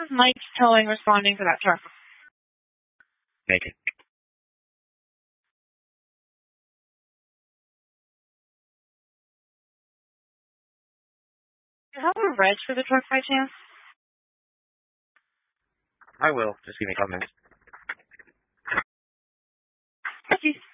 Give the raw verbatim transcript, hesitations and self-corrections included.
This is Mike's towing responding to that truck. Make it. Do you have a reg for the truck by chance? I will. Just give me a couple minutes. Thank you.